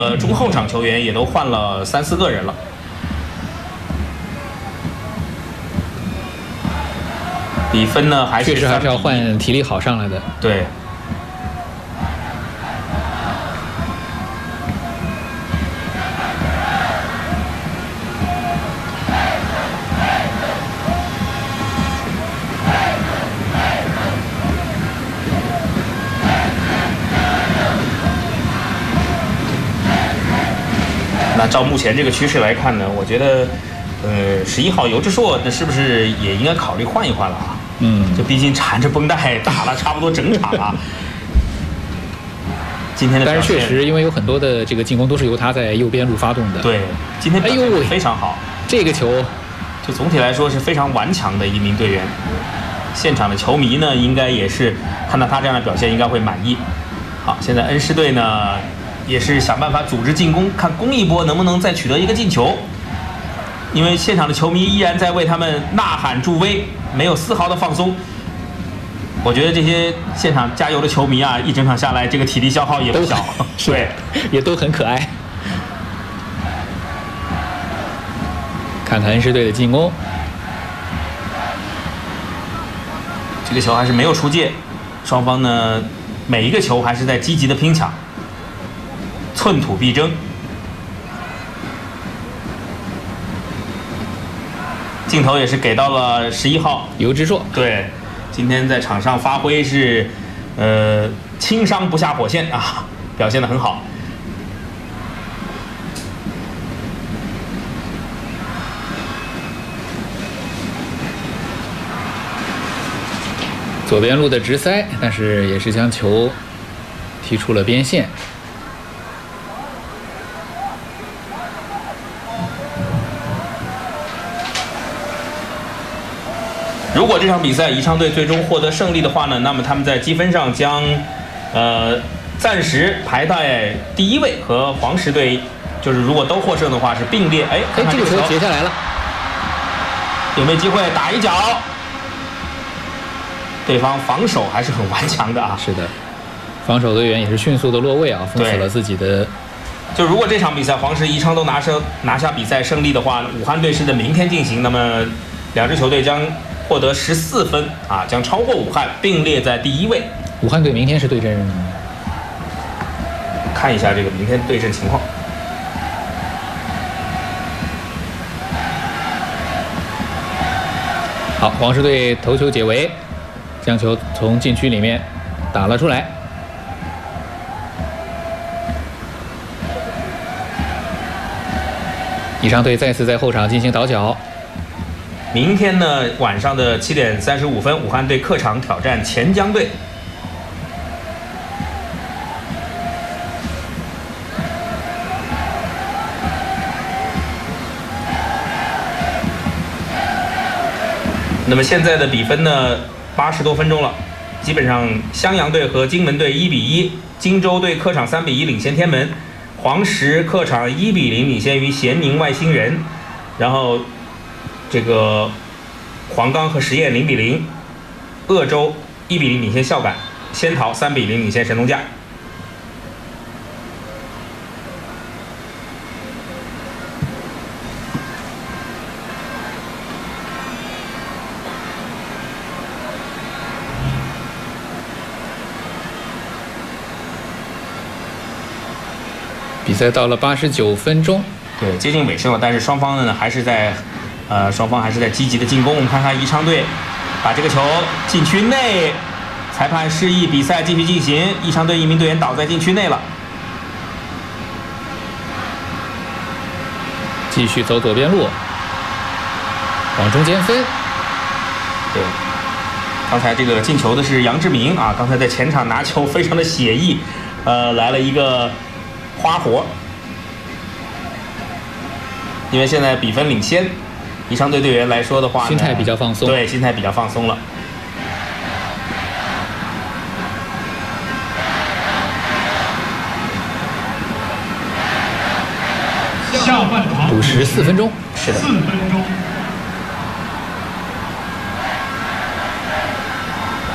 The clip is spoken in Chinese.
中后场球员也都换了3、4个人了。比分呢还是确实还是要换体力好上来的。 对。那照目前这个趋势来看呢，我觉得，11号尤志硕那是不是也应该考虑换一换了啊？这毕竟缠着绷带打了差不多整场啊。今天的表现， 但是确实因为有很多的这个进攻都是由他在右边路发动的。 对，今天表现非常好。 这个球， 就总体来说是非常顽强的一名队员。现场的球迷呢，应该也是看到他这样的表现，应该会满意。好，现在恩施队呢，也是想办法组织进攻，看攻一波能不能再取得一个进球。因为现场的球迷依然在为他们呐喊助威，没有丝毫的放松。我觉得这些现场加油的球迷啊，一整场下来，这个体力消耗也不小，对， 也都很可爱。看看恩施队的进攻， 这个球还是没有出界，双方呢每一个球还是在积极的拼抢，寸土必争。镜头也是给到了11号尤志硕， 对，今天在场上发挥是，轻伤不下火线啊，表现得很好。 左边路的直塞，但是也是将球踢出了边线。 如果这场比赛宜昌队最终获得胜利的话呢，那么他们在积分上将，暂时排在第1位，和黄石队，就是如果都获胜的话是并列。哎，看看这个球截下来了， 有没有机会打一脚？对方防守还是很顽强的啊。 是的，防守队员也是迅速的落位啊，封死了自己的。 就如果这场比赛黄石、宜昌都拿下比赛胜利的话，武汉队是在明天进行，那么两支球队将获得14分啊，将超过武汉，并列在第1位。 武汉队明天是对阵， 看一下这个明天对阵情况。 好，黄石队头球解围，将球从禁区里面打了出来。宜昌队再次在后场进行倒脚。 明天呢，晚上的7点35分，武汉队客场挑战钱江队。那么现在的比分呢，80多分钟了，基本上襄阳队和荆门队1比1，荆州队客场3比1领先天门，黄石客场1比0领先于咸宁外星人，然后这个黄冈和实验0比0，鄂州1比0领先孝感，仙桃3比0领先神农架。 比赛到了89分钟， 对，接近尾声了，但是双方呢还是在积极的进攻。我们看看宜昌队把这个球禁区内，裁判示意比赛继续进行。宜昌队一名队员倒在禁区内了， 继续走左边路，往中间分。 对，刚才这个进球的是杨志明啊，刚才在前场拿球非常的写意，来了一个花活。因为现在比分领先，宜昌队队员来说的话， 心态比较放松。 对，心态比较放松了。 下半场补时4分钟， 是的。 4分钟。